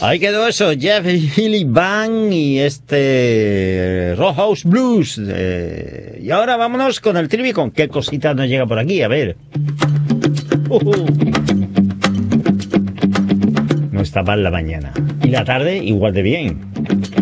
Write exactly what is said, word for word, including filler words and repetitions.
Ahí quedó eso, Jeff Healey Band y este Row House Blues. Eh, y ahora vámonos con el trivi, con qué cositas nos llega por aquí, a ver. Uh -huh. No está mal la mañana. Y la tarde igual de bien.